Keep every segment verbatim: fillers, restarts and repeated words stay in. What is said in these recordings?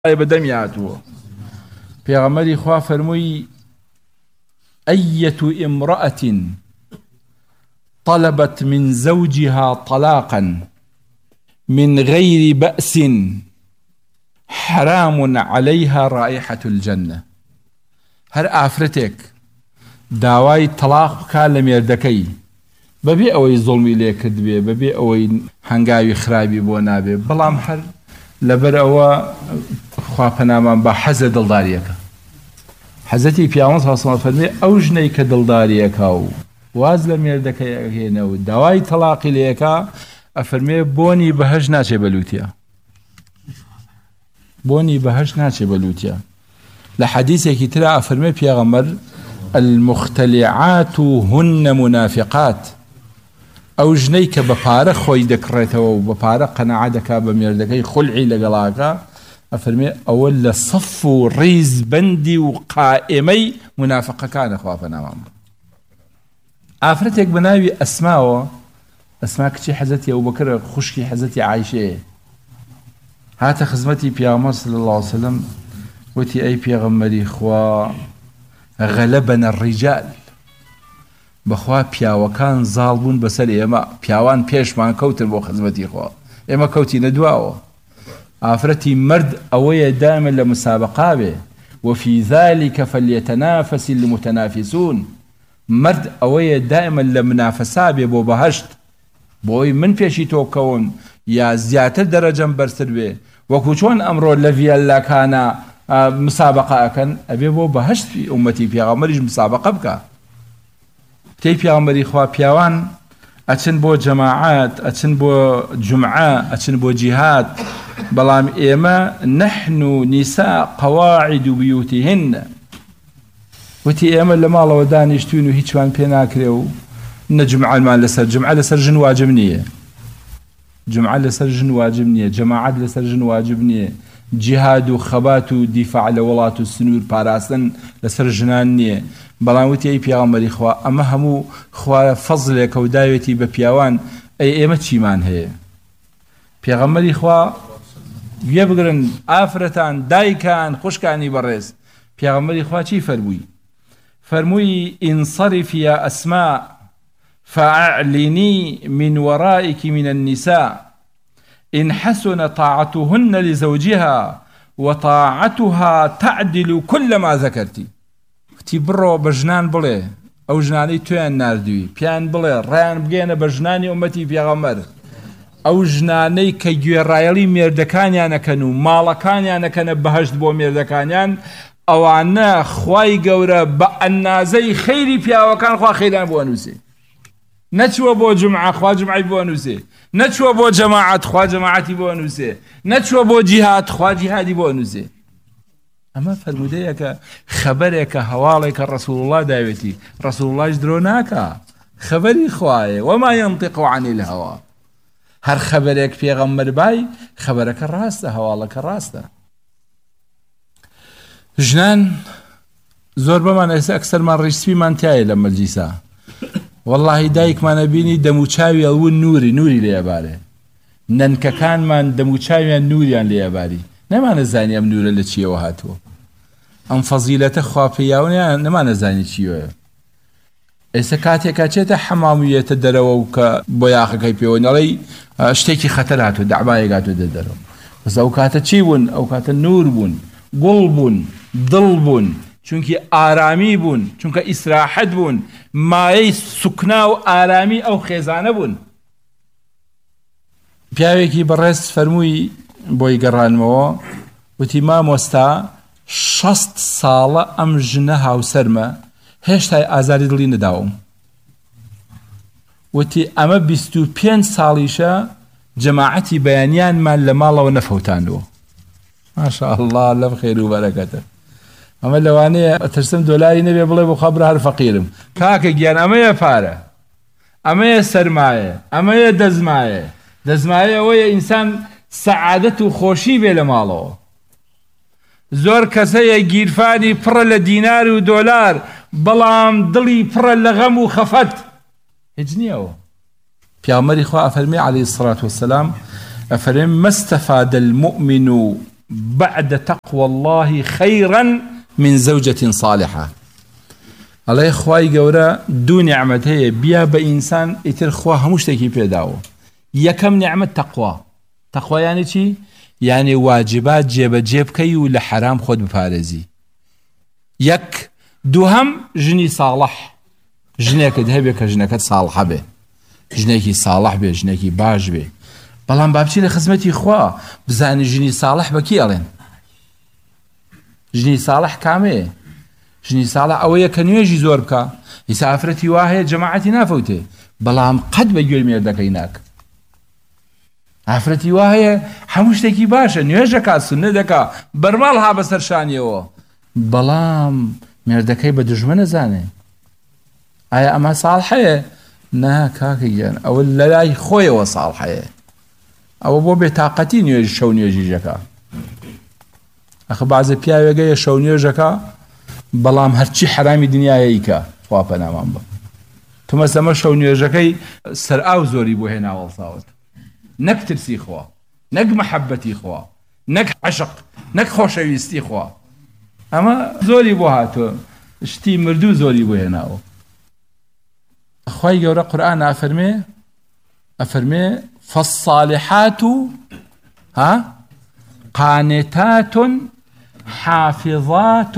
بدەمی هاتووە. پێغەمبەری خوا فەرمووی أية امرأة طلبت من زوجها طلاقا من غير بأس حرام عليها رائحة الجنة. هر ئافرەتێک داوای تەلاق بکات لە مێردەکەی بەبێ ئەوەی زوڵمی لێ کرد بێ، بەبێ ئەوەی هەنگاوی خراپی بۆ نابێ، بەڵام هەر لەبەر ئەوە خوا پەنامان بە حەزە دڵداریەکە. حەزەتی پیامبەر صلی الله علیه و فەرمێ ئەو ژنەی کە دڵداریەکە و واز لە مێردەکەی ئەهێنە و داوای تەلاقی لێەکە، ئەفەرمێ بۆنی بەهەشت ناچێ بەلووتیە، بۆنی بەهەشت ناچێ بەلووتیە. لە حەدیثێکی ترا ئەفەرمێ پێغەمبەر المختلعات هن منافقات. ئەو ژنەی کە بە پارە خۆی دەکڕێتەوە و بە پارە قەناعە دەکا بە مێردەکەی خولعی لەگەڵاکە، ئەفەرمێ ئەوە لە سەف و ڕیز بەندی و قائمەی منافقەکانە. خوا پەنامان بە. ئافرەتێک بە ناوی ئەسماوە، ئەسما کچی حەزەتی ئەبوبەکرە، خوشکی حەزەتی عایشەیە، هاتە خزمەتی پێغەمبەر صلی الله علیه و سلم، وتی ئەی پێغەمبەری خوا غەلەبەنە الڕیجال، بەخوا پیاوەکان زاڵ بوون بەسەر ئێمە، پیاوان پێشمان کەوتن بۆ خزمەتی خوا، ئێمە کەوتینە دواوە. ئافرەتی مرد ئەوەیە دائما لە مسابقا بێ، وفي ذلك فليتنافس المتنافسون. مرد ئەوەیە دائما لە منافەسا بێ بۆ بەهەشت، بۆی من پێشی تۆ بکەون یا زیاتر دەرەجەم بەرزتر بێ، وەکو چۆن ئەمڕۆ لە ڤیەلاکانە مسابقە ئەکەن، ئەبێ بۆ بەهەشتی ئومەتی پێغەمبەریش مسابقە بکە. تێی پێغەمبەری خوا پیاوان ئەچن بۆ جەماعات، ئەچن بۆ جومعە، ئەچن بۆ جیهاد، بەڵام ئێمە نەحن نیساء قەواعد بیوتهن، وتی ئێمە لە ماڵەوە دانیشتوین و هیچمان پێ ناکرێ و نە جومعەمان لەسەر، جومعە لەسەر ژن واجب نییە، جومعە لەسەر ژن واجب نییە، جەماعەت لەسەر ژن واجب نییە، جیهاد و خەبات و دیفاع لە وڵات و سنوور پاراستن لەسەر ژنان نییە. بەڵام وتی ئەی پێغەمبەری خوا ئەمە هەموو خوا فەزلێکە و داوێتی بە پیاوان، ئەی ئێمە چیمان هەیە؟ پێغەمبەری خوا گوێ بگرن ئافرەتان، دایکان، خوشکانی بەڕێز، پێغەمبەری خوا چی فەرمووی؟ فەرمووی ئینصەرفی یا ئەسما فأعلني من ورائك من النساء إن حسن طاعتهن لزوجها وطاعتها تعدل كل ما ذكرتي. تی بڕۆ بە ژنان بڵێ ئەو ژنانەی تۆیان ناردووی، پیان بڵێ ڕیان بگەێنە بە ژنانی ئومەتی پێغەمبەر، ئەو ژنانەی کە گوێڕایەڵی مێردەکانیان ئەکەن و ماڵەکانیان ئەکەنە بەهەشت بۆ مێردەکانیان، ئەوانە خوای گەورە بە ئەنازەی خەیری پیاوەکان خوا خەیران بۆ ئەنووسێ. نەچووە بۆ جومعە خوا جومعەی بۆ ئەنووسێ، نەچووە بۆ جەماعەت خوا جەماعەتی بۆ ئەنووسێ، نەچووە بۆ جیهاد خوا جیهادی بۆ ئەنووسێ. ئەمە فەرمودەیەکە، خەبەرێکە، هەواڵێکە ڕەسوڵ الله داوێتی، ڕەسوڵ اللهش درۆ ناکە، خەبەری خوایە، وما ينطق عن الهوى. هەر خەبەرێک پێغەمبەر بای، خەبەرەکە ڕاستە، هەواڵەکە ڕاستە. ژنان زۆر بەمان ئێستا ئەکسەرمان ڕیسپیمان تایە لە مەجلیسا، وەڵڵاهی دایکمانە بینی دەموچاوی ئەڵون نووری نووری لێبارێ، نەنکەکانمان دەموچاویان نووریان لێباری، نەمانەزانی ئەم نورە لە چیەوە هاتووە، ئەم فەزیلەتە خوا پێیاونیان نەمانەزانی چیوەیە. ئێستا کاتێکا چێتە حەمامویەتە دەرەوە و کە بۆ یاخەکەی پێوە نەڵێی شتێکی خەتەر هاتووە، دەعبایەک هاتووە دەرەوە، بەس ئەو کاتە چی بوون؟ ئەو کاتە نور بوون، گوڵ بوون، دڵ بوون، چونکی ئارامی بوون، چونکە ئیسراحەت بوون، مایەی سوکنا و ئارامی ئەو خێزانە بوون. پیاوێکی بەڕێز فەرمووی بۆی گەڕانمەوە، وتی مامۆستا شەست ساڵە ئەم ژنە هاوسەرمە، هێشتا ئازاری دڵی نەداوم. وتی ئەمە بیست و پێنج ساڵیشە جەماعەتی بەیانیانمان لە ماڵەوە نەفەوتاندووە. ماشاءالله لەم خێر و بەرەکەتە. ئەمە لەوانەیە ئەترسم دۆلاری نەبێ بڵێ بۆ خەبرە هەر فەقیرم. کاکە گیان ئەمەیە پارە، ئەمەیە سەرمایە، ئەمەیە دەزمایە. دەزمایە ئەوەیە ئینسان سەعادەت و خۆشی بێ لە ماڵەوە. زۆر کەسەیە گیرفانی پڕە لە دینار و دۆلار، بەڵام دڵی پڕە لە غەم و خەفەت، هیچ نییەوە. پیامبەری خوا ئەفەرمێ عەلەیهی السەڵاتو وەسسەلام، أفرم ما استفاد المؤمن بعد تقوى الله خيرا من زوجة صالحة. الله إخوائي قورا دو نعمة هي بيا بإنسان اترخوا همشتكي بيداو. يكم نعمة تقوى. تقوى يعني چي؟ يعني واجبات جيب جيب كي ولا حرام خود بفارزي. يك دوهم جني صالح. جنيك دهبك جنيك صالحة به. جنيكي صالح به جنيكي باش به. بەڵام بابچی لە خزمەتی خوا بزانێ ژنی ساڵح بە کی ئەڵێن؟ ژنی ساڵح کامەیە؟ ژنی ساڵح ئەوەیە کە نوێژی زۆر بکە، ئیسا ئافرەتی وا هەیە جەماعەتی نافەوتێ، بەڵام قەت بە گوێ مێردەکەی ناکە. ئافرەتی وا هەیە هەموو شتێکی باشە، نوێژ دەکات، سوننە دەکات، بەرماڵ ها بەسەر شانیەوە، بەڵام مێردەکەی بە دژمە نەزانێ. ئایا ئەمە ساڵحەیە؟ نا کاکەگیان، ئەوە لە لای خۆیەوە ساڵحەیە. ئەوە بۆ بێتاقەتی نوێژ شەو نوێژی ژەکە. ئەخە بەعزە پیاوێگەیە شەو نوێژەکە بەڵام هەرچی حرامی دنیایە ئیکە، خوا پەنامان بە. تو مەسەمە شەو نوێژەکەی سەرئاو زۆری بۆ هێنا وەڵساوت. نەک ترسی خوا، نەک مەحەبەتی خوا، نەک عەشق، نەک خۆشەویستی خوا. ئەمە زۆری بۆ هاتووە، شتی مردوو زۆری بۆ هێناوە. خوای گەورە قورئان ئەفەرمێ ئەفەرمێ فالصالحات ها قانتات حافظات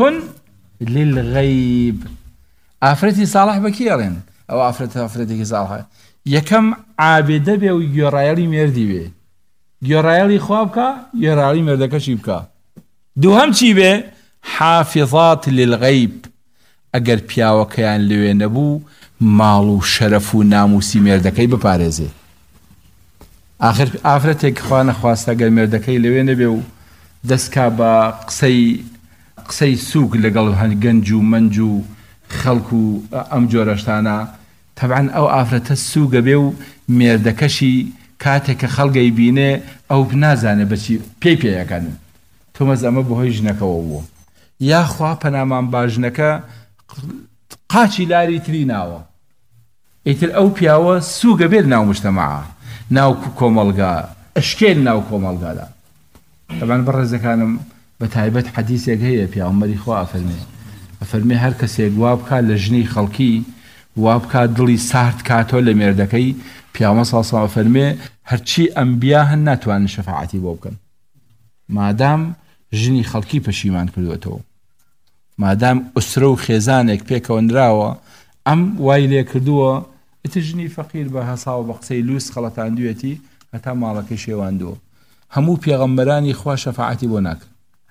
للغيب. ئافرەتی صالح بە کی ئەڵێن؟ ئەو ئافرەتە ئافرەتێکی صالحە یەکەم عابدە بێ و گوێڕایەڵی مێردی بێ، گوێڕایەڵی خوا بکە، گوێڕایەڵی مێردەکەشی بکە. دووهەم چی بێ؟ حافظات للغيب. ئەگەر پیاوەکەیان لەوێ نەبوو ماڵ و شەرەف و ناموسی مێردەکەی بپارێزێ. آخر ئافرەتێک خوا نەخواستە ئەگەر مێردەکەی لەوێ نەبێ و دەستکا بە قسەی قسەی سووک لەگەڵ گەنج و مەنج و خەڵک و ئەم جۆرە شتانە، تەبعەن ئەو ئافرەتە سووگە بێ و مێردەکەشی کاتێک کە خەڵگەی بینێ ئەو نازانێ بەچی پێی پێیەکەن. تۆمەز ئەمە بەهۆی ژنەکەەوە بووە. یاخوا پەنامان با ژنەکە قاچی لاری تری ناوە، ئیتر ئەو پیاوە سووگە بێت ناو مجتەمەعە، ناو کۆمەڵگا، ئەشکێل ناو کۆمەڵگادا. طبعاً بەڕێزەکانم بە تایبەت حەدیثێک هەیە پیاوەمبەری خوا ئەفەرمێ ئەفەرمێ هەر کەسێک وا بکات لە ژنی خەڵکی، وا بکات دڵی سارد کاتۆ لە مێردەکەی، پیامبەر صلی الله علیه و سلم ئەفەرمێ هەرچی ئەنبیا هەن ناتوانن شەفاعەتی بۆ بکەن مادام ژنی خەڵکی پەشیمان کردوێتەوە، مادام ئوسرە و خێزانێک پێکەوەندراوە ئەم وای لێ کردووە ئیتر ژنی فەقیر بە هەساو بە قسەی لووس خەڵەتاندوێتی هەتا ماڵەکەی شێواندووە. هەموو پێغەمبەرانی خوا شەفاعەتی بۆ ناکەن.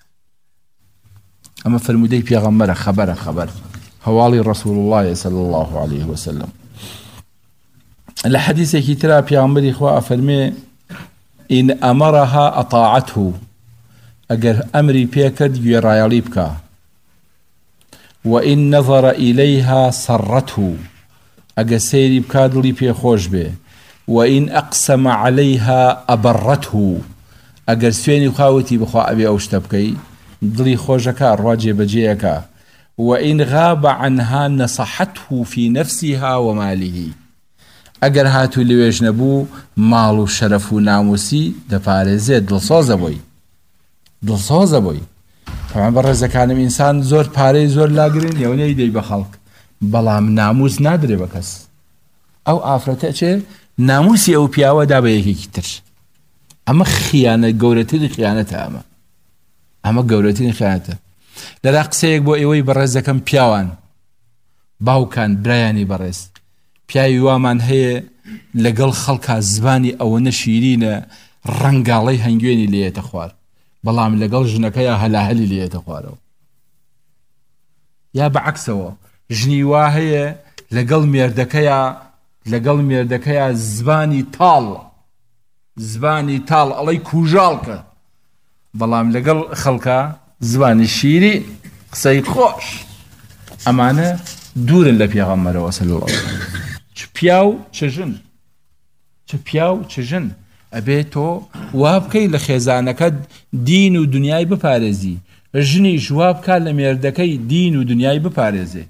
ئەمە فرمودەی پێغەمبەرە، خەبەرە خەبەر، هەواڵی ڕەسوول الله صلی الله عليه وسلم. لە حەدیثێکی ترا پێغەمبەری خوا ئەفەرمێ ئین ئەمەرەها ئەطاعەته، ئەگەر ئەمری پێکرد گوێڕایەڵی بکە، وئین نەظەرە ئیلەیها سەڕەته، ئەگە سەیری بکا دڵی پێخۆش بێ، وئین ئەقسەمە عەلەیها ئەبەڕەته، ئەگەر سوێنی خاوەتی بخوا ئەبێ ئەو شتە بکەی دڵی خۆشەکە ڕوا جێبەجێیەکە، وئین غاب عنها نەصەحەته في نفسها وماله، ئەگەر هاتوو لەوێژ نەبوو ماڵ و شەرەف و ناموسی دەپارێزێت، دڵسۆزە بۆی دڵسۆزە بۆی. تەمان بەڕێزەکانم ئینسان زۆر پارەی زۆر لاگرن یەونەی دەی بە خەڵک، بەڵام ناموس نادرێ بە کەس. ئەو ئافرەتە چێ ناموسی ئەو پیاوە دا بە یەکێکی تر. ئەمە خیانە، گەورەترین خیانەتە، ئەمە ئەمە گەورەترین خیانەتە. لەلا قسەیەک بۆ ئێوەی بەڕێز دەکەم پیاوان، باوکان، برایانی بەڕێز، پیاوی وامان هەیە لەگەڵ خەڵکا زبانی ئەوەنە شیرینە ڕەنگاڵەی هەنگوێنی لێتە خوار، بەڵام لەگەڵ ژنەکەیە هەلاهەلی لێتە خوارەوە. یا بەعەکسەوە ژنی وا هەیە لەگەڵ مێردەکەیە لەگەڵ مێردەکەیە زبانی تاڵ زبانی تاڵ ئەڵەی کوژاڵکە، بەڵام لەگەڵ خەڵکە زبانی شیری قسەی خۆش. ئەمانە دوورن لە پێغەمبەرەوە صلی الله علیه وسلم. چ پیاو چ ژن، چ پیاو چ ژن، ئەبێ تۆ وا بکەی لە خێزانەکەت دین و دنیای بپارێزی، ژنیش وا بکە لە مێردەکەی دین و دنیای بپارێزێ.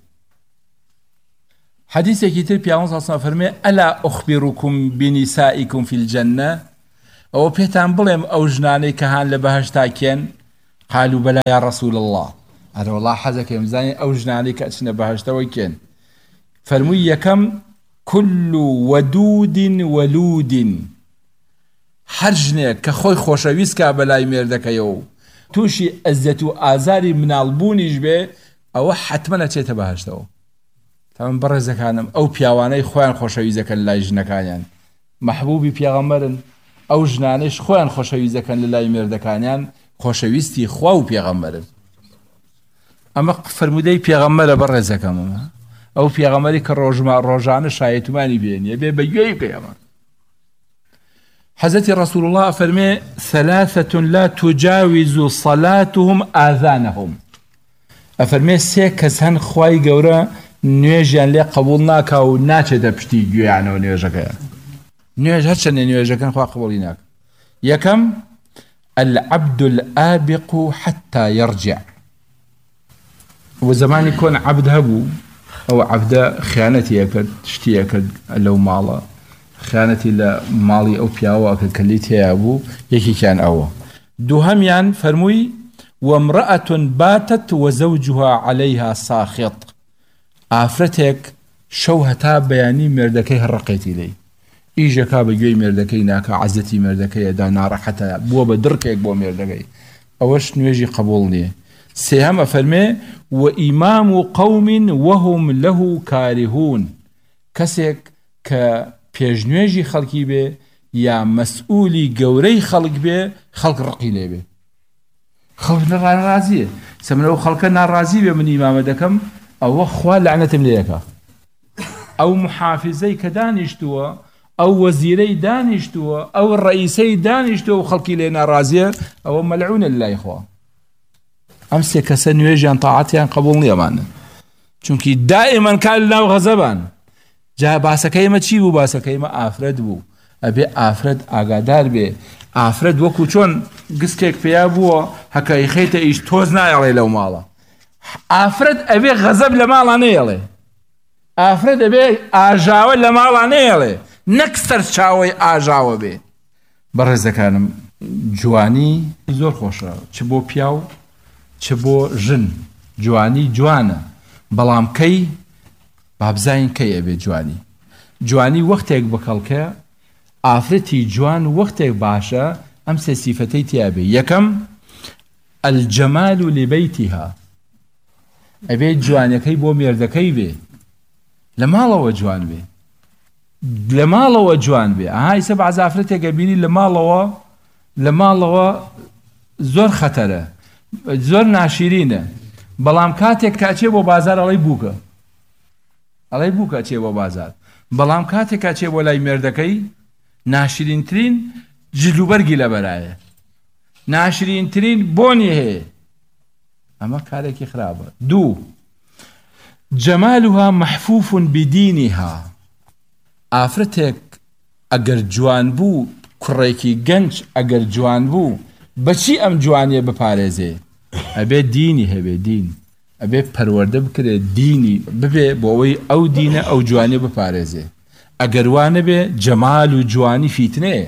حەدیثێکی تر پیامبەر صلی الله علیه و سلم فەرمێ ئەلا ئوخبیڕکم بنیسائیکم فی الجەنە، ئەوە پێتان بڵێم ئەو ژنانەی کە هان لە بەهەشتا کێن، قالوا بلى يا رسول الله أنا والله حزك يمزاني أو جناني كأتنا بهشتوي كين فرمي كم كل ودود ولود حرجنك كخوي خوشويس كابلاي ميردك يو توشي أزتو آزاري من البونيش به أو حتما تشيت بهشتو طبعا برزك أنا أو بياواني خوان خوشويزك الله جنكانيان محبوبي بيغمرن أو جنانيش خوان خوشويزك الله ميردكانيان خوشويستي خواو بيغمرن أما فرمودي بيغمر برزك أمام أو بيغمري كالرجماء الرجعان شايتماني بين يبي بيجي قيامة حضرت رسول الله فرمي ثلاثة لا تجاوز صلاتهم آذانهم أفرمي سيكس هن خواي قورا نيجيان لي قبولناك أو ناتش دبشتي يعني ونيجاك نيج هاتشن نيجاك خوا قبوليناك يكم العبد الآبق حتى يرجع وزمان يكون عبد هبو أو عبد خيانتي أكد تشتي أكد لو مالا خيانتي لمالي أو بياو أكد كليتي أبو يكي كان أو دوهميان فرموي وامرأة باتت وزوجها عليها ساخط آفرتك شوهتا بياني مردكي هرقيتي لي إيجا كابا جوي مردكي ناكا عزتي مردكي دا نارا حتى بو بدركيك بو مردكي أوش نويجي قبولني سيهم فرمي وإمام قوم وهم له كارهون كسك كبيجنويجي خلقي به يا مسؤولي قوري خلق به خلق رقيلي به خلق نرازيه سمنو خلق نرازي به من إمام دكم أو أخوال لعنة مليكا أو محافظي كدانشتوا أو وزيري دانشتوا أو الرئيسي دانشتوا خلقي لنا رازيه أو ملعون الله إخوة أمسي كسن يجي طاعتي قبول يمان چونكي دائما كان لنا غضبان جا باسكيما چي بو باسكيما آفرد بو أبي آفرد آقادار بي آفرد وكو چون قسكيك فيا بو هكا يخيط إيش توز نايلي لو مالا آفرد أبي غضب لمالا نيلي آفرد أبي آجاوة لمالا نيلي نكسر شاوي آجاوة بي برز كانم جواني زور خوشا چه بو بياو چه بو جن جواني جوانا بلام كي بابزاين كي أبي جواني جواني وقتك بكالك آفرتي جوان وقتك باشا أمس صفتي تيابي يكم الجمال لبيتها أبي جواني كي بو ميردكي بي لما لو جوان بي لما لو جوان بي هاي سبع زافرتك قبيلي لما لو لما لو زور خطره زور ناشرينه بلام كاتك كاتشي بو بازار علي بوكا علي بوكا كاتشي بو بازار بلام كاتك كاتشي بو لاي مردكي ناشرين ترين جلو برقي لبرايه ناشرين ترين بوني هي اما كاريكي خرابه دو جمالها محفوف بدينها آفرتك اگر جوان بو كريكي گنج اگر جوان بو بچی ام جوانیه بپارێزێ ئەبێ دینی هەبێ دین ئەبێ پەروەردە بکرێ دینی ببێ بۆ ئەوەی ئەو دینە ئەو جوانیە بپارێزێ ئەگەر وانە بێ جەمال و جوانی فیتنەیە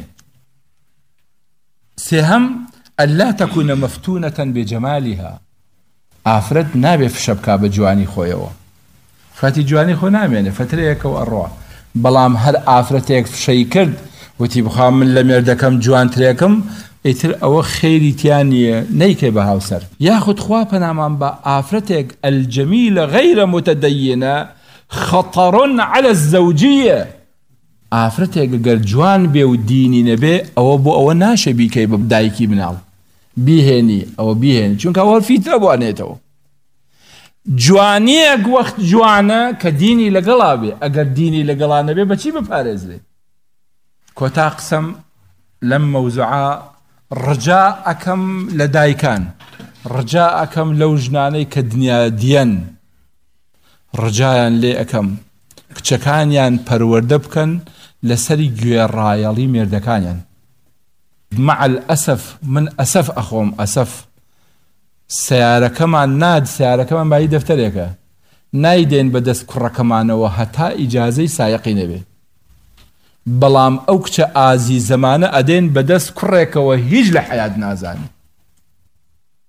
سێهەم ئەللا تەکوونە مەفتونەتەن بێجەمالیها ئافرەت نابێ فشە بکا بە جوانی خۆیەوە فاتی جوانی خۆ نامێنێ فترەیەکەوە ئەڕوا بەڵام هەر ئافرەتێک فشەی کرد وتی بخوا من لە مێردەکەم جوانترێکم ئیتر ئەوە خێری تیانیە نەیکەی بە هاوسەر یاخود خوا پەنامان بە ئافرەتێک الجەمیلە غەیرە متەدەیینە خەتەڕ عەلە الزەوجیە ئافرەتێک گەر جوان بێ و دینی نەبێ ئەوە بۆ ئەوە ناشە بیکەی بە دایکی مناڵ بیهێنی ئەوە بیهێنی چونکە ئەوە فیترە بوانێتەوە جوانیەک وەخت جوانە کە دینی لەگەڵا بێ ئەگەر دینی لەگەڵا نەبێ بەچی بپارێزرێ کۆتا قسەم لەم مەوزوعە ڕجا ئەکەم لە دایکان ڕجا ئەکەم لەو ژنانەی کە دنیا دیەن ڕجایان لێ ئەکەم کچەکانیان پەروەردە بکەن لەسەری گوێڕایەڵی مێردەکانیان مع الأسف من ئەسەف ئەخۆم ئەسەف سیارەکەمان ناد سیارەکەمان بای دەفتەرێکە نایدێن بەدەست کوڕەکەمانەوە هەتا ئیجازەی سایقی نەبێ بەڵام ئەو کچە ئازی زەمانە ئەدێن بەدەست کوڕێکەوە هیچ لە حەیات نازانی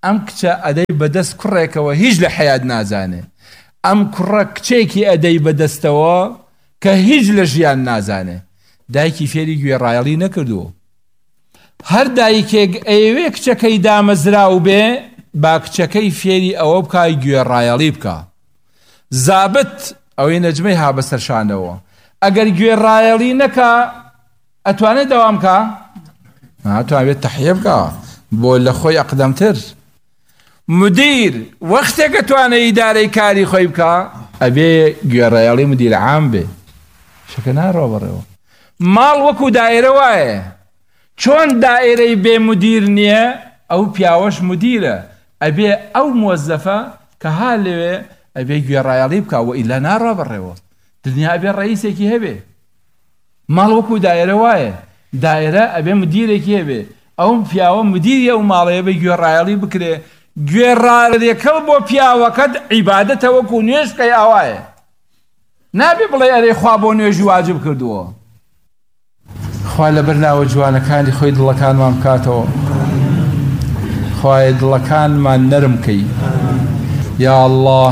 ئەم کچە ئەدەی بەدەست کوڕێکەوە هیچ لە حەیات نازانێ ئەم کوڕە کچێکی ئەدەی بەدەستەوە کە هیچ لە ژیان نازانێ دایکی فێری گوێڕایەڵی نەکردووە هەر دایکێک ئەیەوێ کچەکەی دامەزراو بێ با کچەکەی فێری ئەوە بکای گوێڕایەڵی بکە زابت ئەوەی نەجمەی ها بەسەرشانەوە ئەگەر گوێڕایەڵی نەکا ئەتوانێت دەوام کە ئەتوانێت تەحیە بکە بۆ لە خۆی ئەقدەمتر مدیر وەختێک ئەتوانێت ئیدارەی کاری خۆی بکە ئەبێ گوێڕایەڵی مدیر عام بێ شەکە ناڕۆ بەڕێوە ماڵ وەکو دایرە وایە چۆن دائرەی بێ مدیر نییە ئەو پیاوەش مدیرە ئەبێ ئەو مۆزەفە کە ها لەوێ ئەبێ گوێڕایەڵی بکە و ئیلا ناڕۆ بەڕێوە دنیا ئەبێ ڕئیسێکی هەبێ ماڵ وەکو دایرە وایە دایرە ئەبێ مدیرێکی هەبێ ئەو پیاوە مدیریە و ماڵەیە بێ گوێڕایەڵی بکرێ گوێڕایەڵیەکە بۆ پیاوەکەت عیبادەتە وەکو نوێژکەی ئاوایە نابێ بڵێ ئەرێ خوا بۆ نوێژی واجب کردووە خوا لەبەر ناوە جوانەکانی خۆی دڵەکانمان بکاتەوە خوای دڵەکانمان نەرم کەی یا الله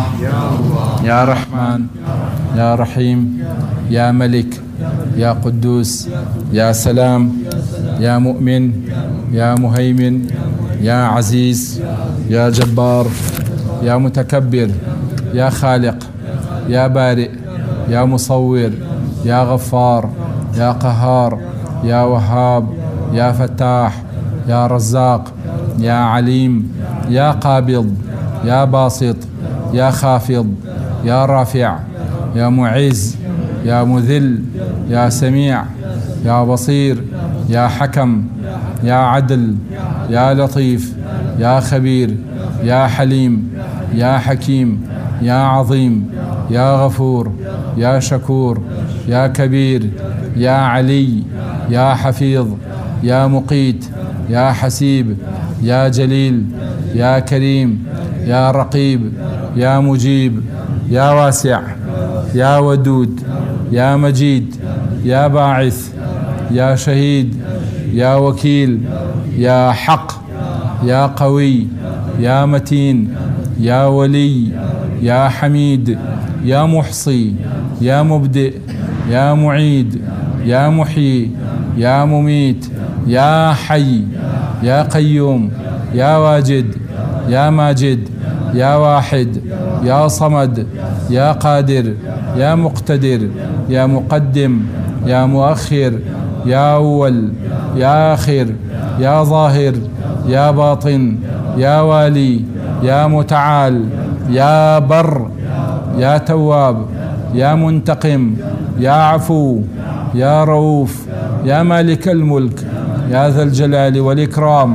یا رحمن یا رحیم یا ملك يا قدوس يا سلام يا مؤمن يا مهيمن يا عزيز يا جبار يا متكبر يا خالق يا بارئ يا مصور يا غفار يا قهار يا وهاب يا فتاح يا رزاق يا عليم يا قابض يا باسط يا خافض يا رافع يا معز يا مذل يا سميع يا بصير يا حكم يا عدل يا لطيف يا خبير يا حليم يا حكيم يا عظيم يا غفور يا شكور يا كبير يا علي يا حفيظ يا مقيت يا حسيب يا جليل يا كريم يا رقيب يا مجيب يا واسع يا ودود يا مجيد يا باعث يا شهيد يا وكيل يا حق يا قوي يا متين يا ولي يا حميد يا محصي يا مبدئ يا معيد يا محيي يا مميت يا حي يا قيوم يا واجد يا ماجد يا واحد يا صمد يا قادر يا مقتدر يا مقدم يا مؤخر يا أول يا آخر يا ظاهر يا باطن يا والي يا متعال يا بر يا تواب يا منتقم يا عفو يا رؤوف يا مالك الملك يا ذا الجلال والإكرام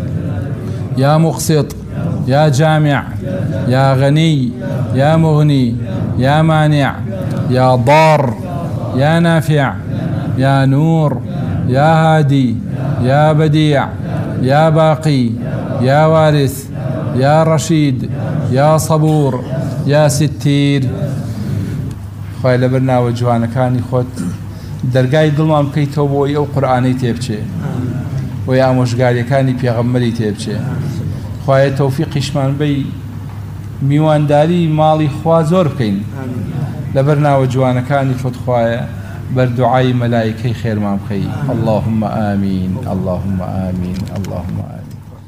يا مقسط يا جامع يا غني يا مغني يا مانع يا ضار يا نافع يا نور يا هادي يا بديع يا باقي يا وارث يا رشيد يا صبور يا ستير خوای لەبەر ناوە جوانەکانی خۆت دەرگای دڵمان بکەیتەوە بۆی ئەو قورئانەی تێبچێ بۆی ئامۆژگاریەکانی پێغەمبەری تێبچێ خوایە تەوفیقیشمان بەی میوانداری ماڵی خوا زۆر بکەین لەبەر ناوە جوانەکانی خۆت خوایە بەردوعای مەلایکەی خێرمان بکەی اللهم آمین اللهم آمین اللهم